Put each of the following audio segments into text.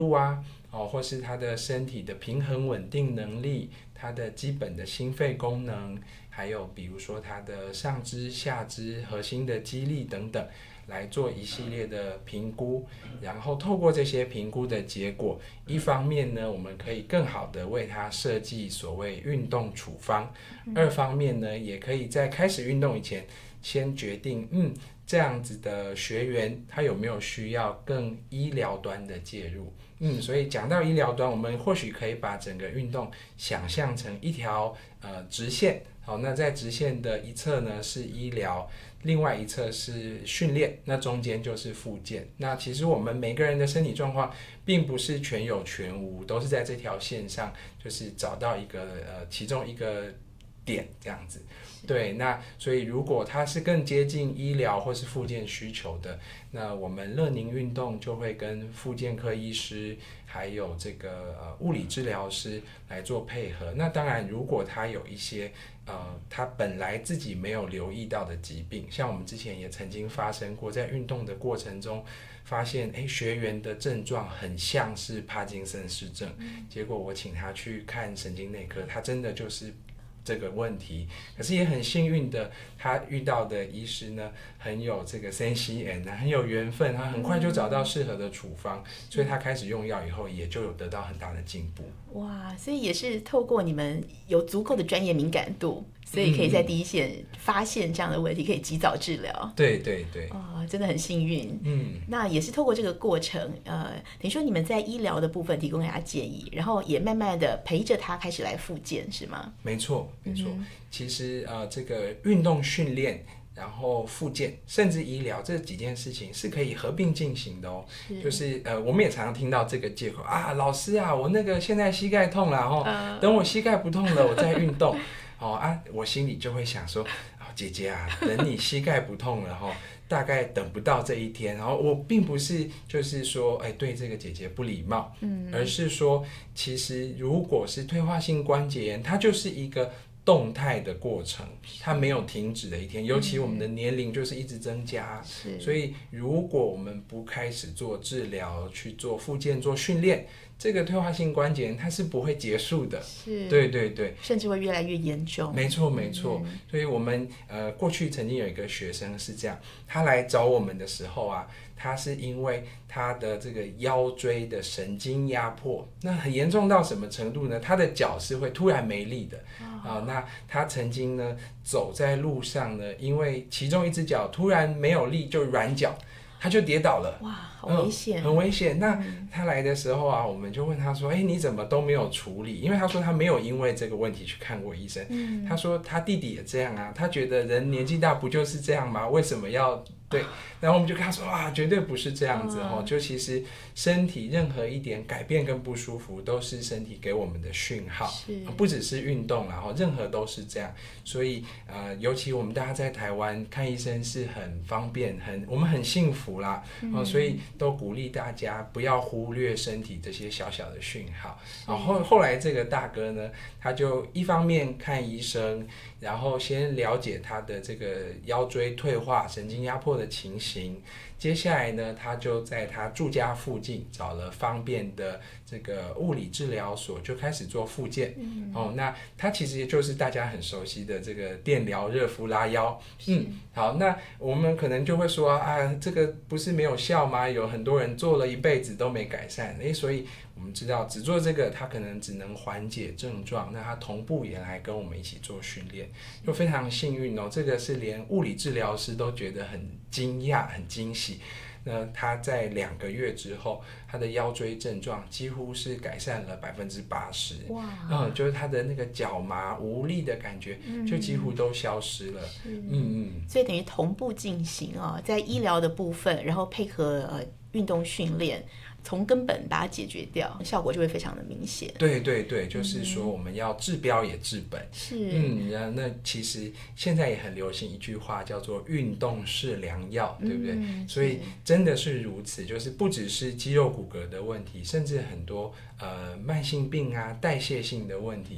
度啊，或是他的身体的平衡稳定能力，他的基本的心肺功能，还有比如说他的上肢、下肢、核心的肌力等等，来做一系列的评估。然后透过这些评估的结果，一方面呢，我们可以更好的为他设计所谓运动处方；二方面呢，也可以在开始运动以前，先决定这样子的学员他有没有需要更医疗端的介入。所以讲到医疗端，我们或许可以把整个运动想象成一条直线。好，那在直线的一侧呢是医疗，另外一侧是训练，那中间就是复健。那其实我们每个人的身体状况并不是全有全无，都是在这条线上，就是找到一个其中一个点这样子。对，那所以如果它是更接近医疗或是复健需求的，那我们乐宁运动就会跟复健科医师还有这个物理治疗师来做配合。那当然如果他有一些他本来自己没有留意到的疾病，像我们之前也曾经发生过，在运动的过程中发现学员的症状很像是帕金森氏症，结果我请他去看神经内科，他真的就是这个问题。可是也很幸运的，他遇到的医师呢很有这个 CNCN 很有缘分，他很快就找到适合的处方，所以他开始用药以后也就有得到很大的进步。 哇，所以也是透过你们有足够的专业敏感度，所以可以在第一线发现这样的问题，可以及早治疗。 对对对， 真的很幸运。那也是透过这个过程，等于说你们在医疗的部分提供给他建议，然后也慢慢的陪着他开始来复健，是吗？ 没错没错。其实这个运动训练，然后复健甚至医疗这几件事情是可以合并进行的哦。就是我们也常常听到这个借口啊，老师啊，我那个现在膝盖痛了等我膝盖不痛了我再运动我心里就会想说姐姐啊，等你膝盖不痛了大概等不到这一天。然后我并不是就是说对这个姐姐不礼貌，而是说其实如果是退化性关节炎，它就是一个动态的过程，它没有停止的一天，尤其我们的年龄就是一直增加，所以如果我们不开始做治疗，去做复健做训练，这个退化性关节炎它是不会结束的。对对对， 甚至会越来越严重。 没错没错。所以我们过去曾经有一个学生是这样，他来找我们的时候他是因为他的这个腰椎的神经压迫，那很严重到什么程度呢？他的脚是会突然没力的那他曾经呢走在路上呢，因为其中一只脚突然没有力就软脚，他就跌倒了。 哇，好危险。 很危险。那他来的时候我们就问他说你怎么都没有处理？因为他说他没有因为这个问题去看过医生。他说他弟弟也这样他觉得人年纪大不就是这样吗？为什么要对？然后我们就跟他说绝对不是这样子就其实身体任何一点改变跟不舒服都是身体给我们的讯号，不只是运动任何都是这样。所以尤其我们大家在台湾看医生是很方便，我们很幸福啦所以都鼓励大家不要忽略身体这些小小的讯号。然后后来这个大哥呢，他就一方面看医生，然后先了解他的这个腰椎退化神经压迫的情形，接下来呢他就在他住家附近找了方便的这个物理治疗所，就开始做复健那他其实也就是大家很熟悉的这个电疗热敷拉腰好，那我们可能就会说这个不是没有效吗？有很多人做了一辈子都没改善所以我们知道只做这个他可能只能缓解症状，那他同步也来跟我们一起做训练，就非常幸运这个是连物理治疗师都觉得很惊讶很惊喜。那他在2个月之后，他的腰椎症状几乎是改善了80%。 哇！ 就是他的那个脚麻无力的感觉就几乎都消失了。 所以等于同步进行在医疗的部分，然后配合运动训练，从根本把它解决掉，效果就会非常的明显。 对对对，就是说我们要治标也治本。那其实现在也很流行一句话叫做运动是良药，对不对？所以真的是如此，就是不只是肌肉骨骼的问题，甚至很多慢性病代谢性的问题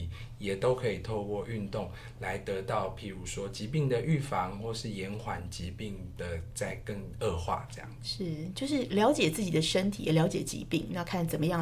也都可以透过运动来得到譬如说疾病的预防，或是延缓疾病的再更恶化这样。 是，就是了解自己的身体，也了解疾病，那看怎么样